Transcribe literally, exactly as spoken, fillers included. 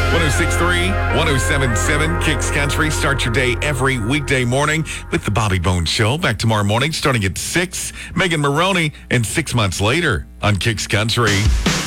one oh six point three, one oh seven point seven, Kicks Country. Start your day every weekday morning with the Bobby Bones Show. Back tomorrow morning starting at six. Megan Maroney, and six months later on Kicks Country.